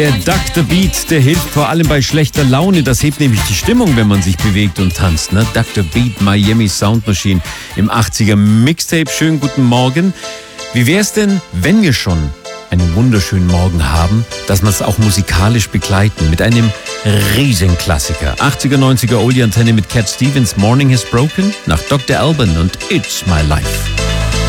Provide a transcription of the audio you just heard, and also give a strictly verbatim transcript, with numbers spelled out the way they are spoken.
Der Doktor Beat, der hilft vor allem bei schlechter Laune. Das hebt nämlich die Stimmung, wenn man sich bewegt und tanzt. Ne? Doktor Beat, Miami Sound Machine im achtziger Mixtape. Schönen guten Morgen. Wie wär's denn, wenn wir schon einen wunderschönen Morgen haben, dass wir es auch musikalisch begleiten mit einem Riesenklassiker. achtziger, neunziger Oldie Antenne mit Cat Stevens, Morning Has Broken, nach Doktor Alban und It's My Life.